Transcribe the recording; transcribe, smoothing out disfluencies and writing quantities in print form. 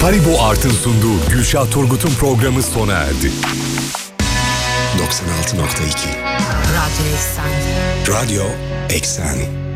Haribo Art'ın sunduğu Gülşah Turgut'un programı sona erdi. 96.2 Radyo Eksen. Radyo Eksen.